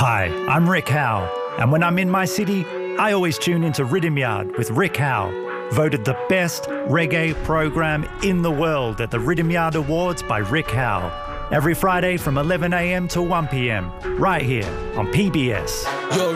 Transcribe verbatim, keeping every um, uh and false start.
Hi, I'm Rick Howe, and when I'm in my city, I always tune into Rhythm Yard with Rick Howe, voted the best reggae program in the world at the Rhythm Yard Awards by Rick Howe. Every Friday from eleven a m to one p m, right here on P B S. Yo,